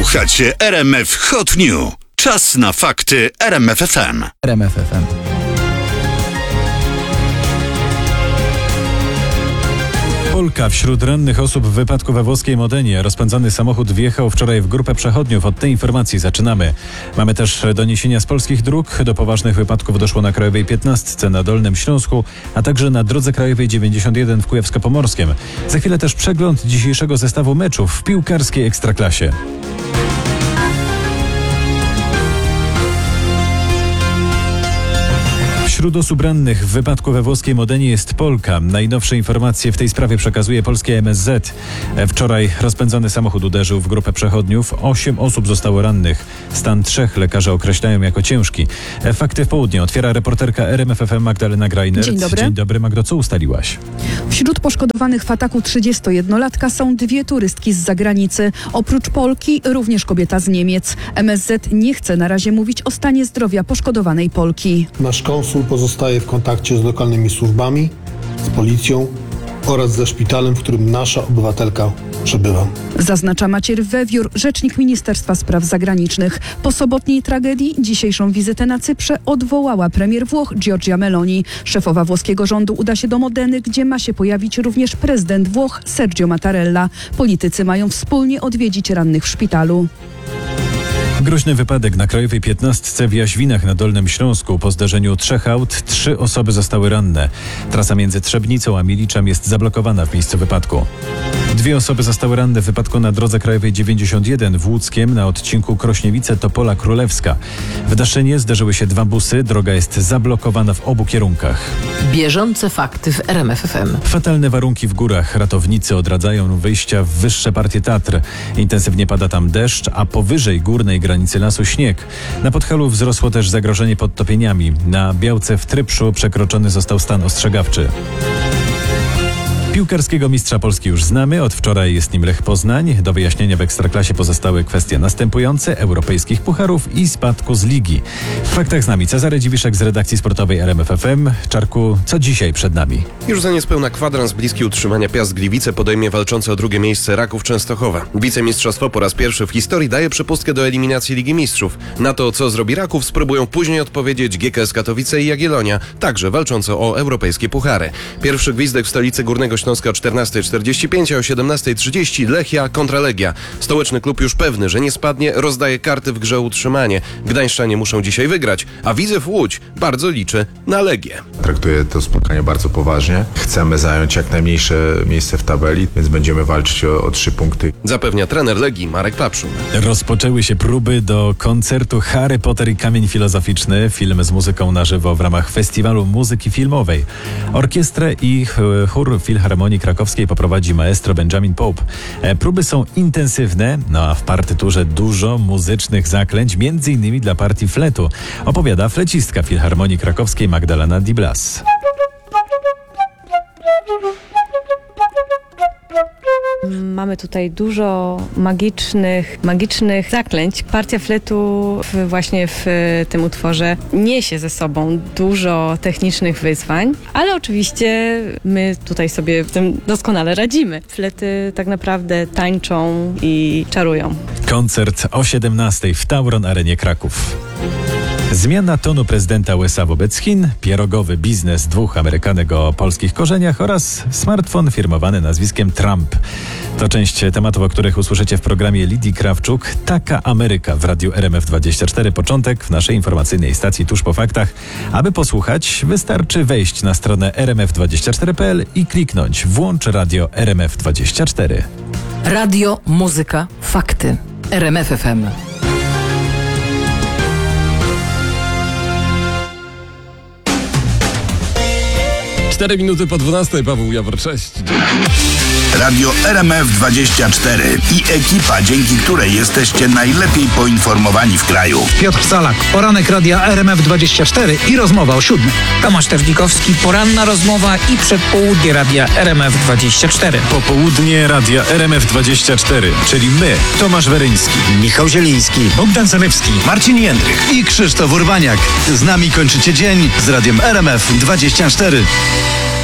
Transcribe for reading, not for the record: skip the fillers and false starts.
Słuchacie RMF Hot News. Czas na fakty RMF FM. RMF FM. Polka wśród rannych osób w wypadku we włoskiej Modenie. Rozpędzony samochód wjechał wczoraj w grupę przechodniów. Od tej informacji zaczynamy. Mamy też doniesienia z polskich dróg. Do poważnych wypadków doszło na Krajowej 15 na Dolnym Śląsku, a także na drodze krajowej 91 w Kujawsko-Pomorskiem. Za chwilę też przegląd dzisiejszego zestawu meczów w piłkarskiej Ekstraklasie. Wśród osób rannych w wypadku we włoskiej Modenie jest Polka. Najnowsze informacje w tej sprawie przekazuje polskie MSZ. Wczoraj rozpędzony samochód uderzył w grupę przechodniów. 8 osób zostało rannych. Stan 3 lekarze określają jako ciężki. Fakty w południe otwiera reporterka RMF FM Magdalena Grajner. Dzień dobry. Dzień dobry, Magdo, co ustaliłaś? Wśród poszkodowanych w ataku 31-latka są 2 turystki z zagranicy. Oprócz Polki również kobieta z Niemiec. MSZ nie chce na razie mówić o stanie zdrowia poszkodowanej Polki. Nasz konsul pozostaje w kontakcie z lokalnymi służbami, z policją oraz ze szpitalem, w którym nasza obywatelka przebywa. Zaznacza Maciej Wewiór, rzecznik Ministerstwa Spraw Zagranicznych. Po sobotniej tragedii dzisiejszą wizytę na Cyprze odwołała premier Włoch Giorgia Meloni. Szefowa włoskiego rządu uda się do Modeny, gdzie ma się pojawić również prezydent Włoch Sergio Mattarella. Politycy mają wspólnie odwiedzić rannych w szpitalu. Groźny wypadek na Krajowej 15 w Jaźwinach na Dolnym Śląsku. Po zdarzeniu 3 aut 3 osoby zostały ranne. Trasa między Trzebnicą a Miliczem jest zablokowana w miejscu wypadku. 2 osoby zostały ranne w wypadku na drodze krajowej 91 w Łódzkiem na odcinku Krośniewice-Topola Królewska. W Daszynie zdarzyły się 2 busy. Droga jest zablokowana w obu kierunkach. Bieżące fakty w RMF FM. Fatalne warunki w górach. Ratownicy odradzają wyjścia w wyższe partie Tatr. Intensywnie pada tam deszcz, a powyżej górnej granicy lasu śnieg. Na Podhalu wzrosło też zagrożenie podtopieniami. Na Białce w Trybszu przekroczony został stan ostrzegawczy. Piłkarskiego mistrza Polski już znamy. Od wczoraj jest nim Lech Poznań. Do wyjaśnienia w Ekstraklasie pozostały kwestie następujące: europejskich pucharów i spadku z ligi. W faktach z nami Cezary Dziwiszek z redakcji sportowej RMF FM. Czarku, co dzisiaj przed nami? Już za niespełna kwadrans bliski utrzymania Piast Gliwice podejmie walczące o drugie miejsce Raków Częstochowa. Wicemistrzostwo po raz pierwszy w historii daje przepustkę do eliminacji Ligi Mistrzów. Na to, co zrobi Raków, spróbują później odpowiedzieć GKS Katowice i Jagiellonia, także walczące o europejskie puchary. Pierwszy gwizdek w stolicy Górnego Śląska o 14:45, a o 17:30 Lechia kontra Legia. Stołeczny klub już pewny, że nie spadnie, rozdaje karty w grze o utrzymanie. Gdańszczanie muszą dzisiaj wygrać, a Widzew Łódź bardzo liczy na Legię. Traktuję to spotkanie bardzo poważnie. Chcemy zająć jak najmniejsze miejsce w tabeli, więc będziemy walczyć o 3 punkty. Zapewnia trener Legii Marek Papszun. Rozpoczęły się próby do koncertu Harry Potter i Kamień Filozoficzny. Film z muzyką na żywo w ramach Festiwalu Muzyki Filmowej. Orkiestrę i chór Filharmonii Krakowskiej poprowadzi maestro Benjamin Pope. Próby są intensywne, a w partyturze dużo muzycznych zaklęć, m.in. dla partii fletu, opowiada flecistka Filharmonii Krakowskiej Magdalena Di Blas. Mamy tutaj dużo magicznych zaklęć. Partia fletu właśnie w tym utworze niesie ze sobą dużo technicznych wyzwań, ale oczywiście my tutaj sobie z tym doskonale radzimy. Flety tak naprawdę tańczą i czarują. Koncert o 17:00 w Tauron Arenie Kraków. Zmiana tonu prezydenta USA wobec Chin, pierogowy biznes 2 Amerykanek o polskich korzeniach oraz smartfon firmowany nazwiskiem Trump. To część tematów, o których usłyszycie w programie Lidii Krawczuk. Taka Ameryka w radiu RMF24. Początek w naszej informacyjnej stacji tuż po faktach. Aby posłuchać, wystarczy wejść na stronę rmf24.pl i kliknąć Włącz radio RMF24. Radio, muzyka, fakty. RMF FM. 4 minuty po 12:00, Paweł Jawor, cześć. Radio RMF24 i ekipa, dzięki której jesteście najlepiej poinformowani w kraju. Piotr Salak, poranek Radia RMF24 i rozmowa o 7:00. Tomasz Tewnikowski, poranna rozmowa i przedpołudnie Radia RMF24. Popołudnie Radia RMF24, czyli my, Tomasz Weryński, Michał Zieliński, Bogdan Zalewski, Marcin Jędrych i Krzysztof Urbaniak. Z nami kończycie dzień z Radiem RMF24.